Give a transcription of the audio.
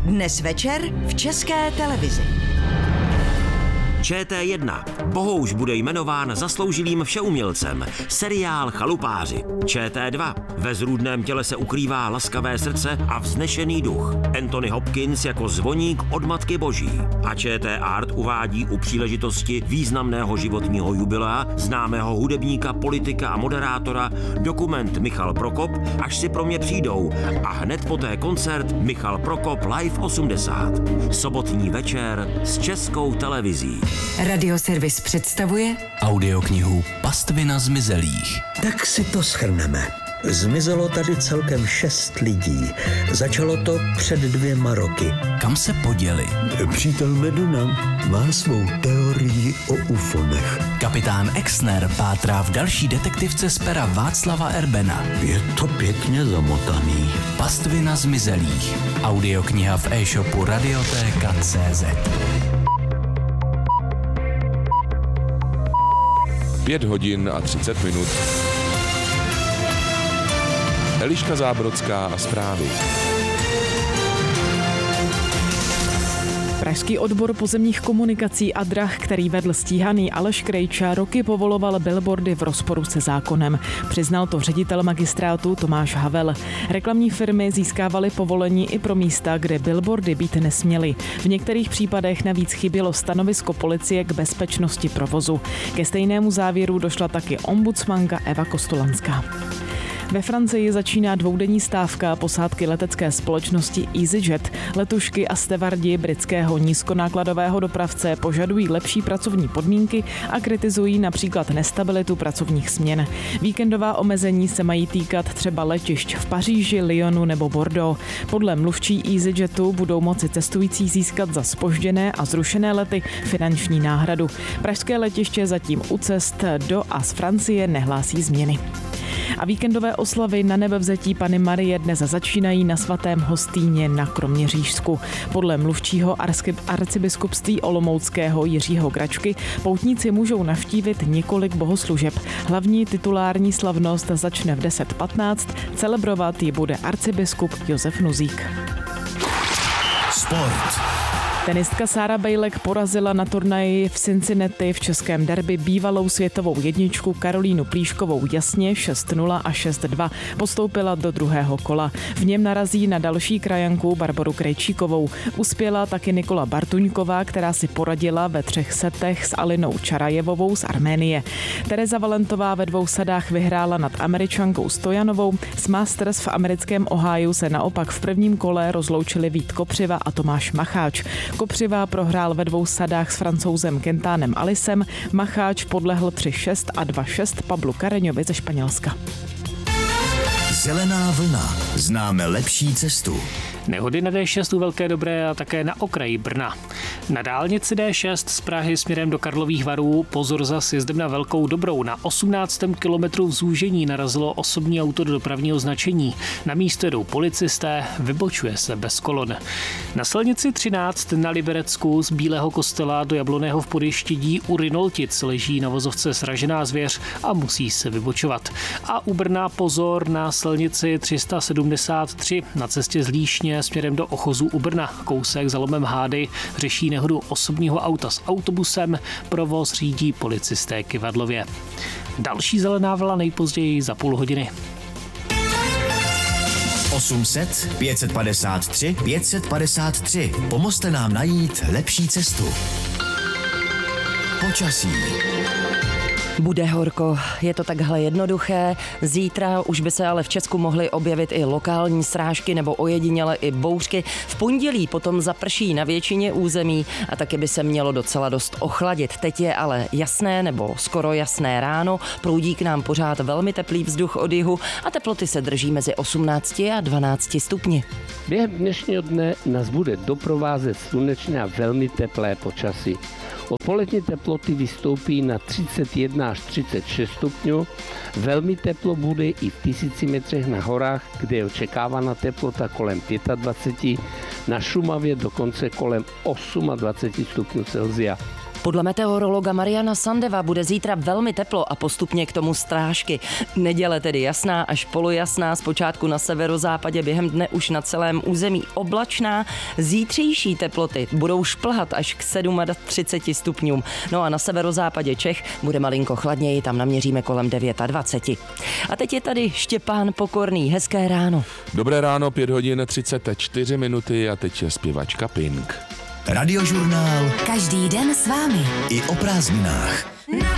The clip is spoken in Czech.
Dnes večer v České televizi. ČT1. Bohouš bude jmenován zasloužilým všeumělcem. Seriál Chalupáři. ČT2. Ve zrůdném těle se ukrývá laskavé srdce a vznešený duch. Anthony Hopkins jako zvoník od Matky Boží. A ČT Art uvádí u příležitosti významného životního jubilea známého hudebníka, politika a moderátora dokument Michal Prokop, Až si pro mě přijdou, a hned poté koncert Michal Prokop Live 80. Sobotní večer s Českou televizí. Radioservis představuje audioknihu Pastvina zmizelých. Tak si to shrneme. Zmizelo tady celkem 6 lidí. Začalo to před 2 roky. Kam se poděli? Přítel Meduna má svou teorii o ufonech. Kapitán Exner pátrá v další detektivce z pera Václava Erbena. Je to pěkně zamotaný. Pastvina zmizelých. Audiokniha v e-shopu Radioteka.cz. 5 hodin a 30 minut. Eliška Zábrodská a zprávy. Pražský odbor pozemních komunikací a drah, který vedl stíhaný Aleš Krejča, roky povoloval billboardy v rozporu se zákonem. Přiznal to ředitel magistrátu Tomáš Havel. Reklamní firmy získávaly povolení i pro místa, kde billboardy být nesměly. V některých případech navíc chybělo stanovisko policie k bezpečnosti provozu. Ke stejnému závěru došla taky ombudsmanka Eva Kostolanská. Ve Francii začíná 2denní stávka posádky letecké společnosti EasyJet. Letušky a stevardi britského nízkonákladového dopravce požadují lepší pracovní podmínky a kritizují například nestabilitu pracovních směn. Víkendová omezení se mají týkat třeba letišť v Paříži, Lyonu nebo Bordeaux. Podle mluvčí EasyJetu budou moci cestující získat za zpožděné a zrušené lety finanční náhradu. Pražské letiště zatím u cest do a z Francie nehlásí změny. A víkendové oslavy na nebevzetí Panny Marie dnes začínají na Svatém Hostýně na Kroměřížsku. Podle mluvčího arcibiskupství olomouckého Jiřího Gračky poutníci můžou navštívit několik bohoslužeb. Hlavní titulární slavnost začne v 10:15, celebrovat ji bude arcibiskup Josef Nuzík. Sport. Tenistka Sára Bejlek porazila na turnaji v Cincinnati v českém derby bývalou světovou jedničku Karolínu Plíškovou jasně 6-0 a 6-2. Postoupila do druhého kola. V něm narazí na další krajanku Barboru Krejčíkovou. Uspěla taky Nikola Bartuňková, která si poradila ve 3 setech s Alinou Čarajevovou z Arménie. Tereza Valentová ve 2 sadách vyhrála nad Američankou Stojanovou. S Masters v americkém Ohiu se naopak v prvním kole rozloučili Vít Kopřiva a Tomáš Macháč. Kopřiva prohrál ve 2 sadách s Francouzem Kentánem Alisem, Macháč podlehl 3-6 a 2-6 Pablu Kareňovi ze Španělska. Zelená vlna. Známe lepší cestu. Nehody na D6 u Velké Dobré a také na okraji Brna. Na dálnici D6 z Prahy směrem do Karlových Varů pozor za sjezdem na Velkou Dobrou. Na 18. kilometru v zúžení narazilo osobní auto do dopravního značení. Na místo jedou policisté, vybočuje se bez kolon. Na silnici 13 na Liberecku z Bílého Kostela do Jablonného v Podještědí u Rynoltic leží na vozovce sražená zvěř a musí se vybočovat. A u Brna pozor na silnici 373 na cestě z Líšně směrem do Ochozů u Brna. Kousek za lomem Hády řeší nehodu osobního auta s autobusem, provoz řídí policisté Kyvadlově. Další zelená vlna nejpozději za půl hodiny. 800 553 553. Pomozte nám najít lepší cestu. Počasí. Bude horko, je to takhle jednoduché. Zítra už by se ale v Česku mohly objevit i lokální srážky nebo ojediněle i bouřky. V pondělí potom zaprší na většině území a taky by se mělo docela dost ochladit. Teď je ale jasné nebo skoro jasné ráno, proudí k nám pořád velmi teplý vzduch od jihu a teploty se drží mezi 18 a 12 stupni. Během dnešního dne nás bude doprovázet slunečné a velmi teplé počasí. Odpolední teploty vystoupí na 31 až 36 stupňů. Velmi teplo bude i v 1000 metrech na horách, kde je očekávána teplota kolem 25, na Šumavě dokonce kolem 28 stupňů Celsia. Podle meteorologa Mariana Sandeva bude zítra velmi teplo a postupně k tomu strážky. Neděle tedy jasná až polojasná, zpočátku na severozápadě, během dne už na celém území oblačná. Zítřejší teploty budou šplhat až k 37 stupňům. No a na severozápadě Čech bude malinko chladněji, tam naměříme kolem 29. A teď je tady Štěpán Pokorný. Hezké ráno. Dobré ráno, 5 hodin 34 minuty a teď je zpěvačka Pink. Radiožurnál Každý den s vámi. i o prázdninách. Na